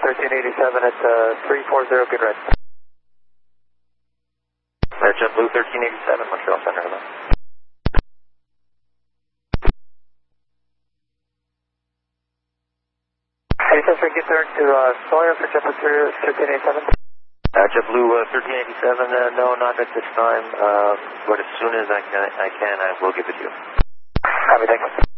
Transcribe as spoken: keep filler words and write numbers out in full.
thirteen eighty-seven at uh, three four zero, good red. Uh, JetBlue thirteen eighty-seven, Montreal Center, hello. Hey, so we get there to uh, Sawyer for JetBlue thirteen eighty-seven. Uh, JetBlue uh, thirteen eighty-seven, uh, no, not at this time, uh, but as soon as I can, I can, I will give it to you. Copy, thanks.